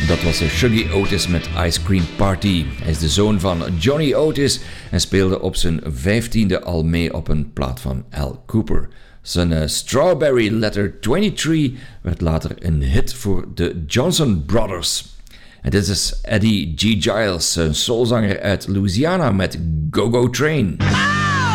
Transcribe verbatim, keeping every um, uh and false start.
Dat was Shuggy Otis met Ice Cream Party. Hij is de zoon van Johnny Otis en speelde op zijn vijftiende al mee op een plaat van Al Cooper. Zijn uh, Strawberry Letter drieëntwintig werd later een hit voor de Johnson Brothers. En dit is Eddie G. Giles, een soulzanger uit Louisiana met Go Go Train.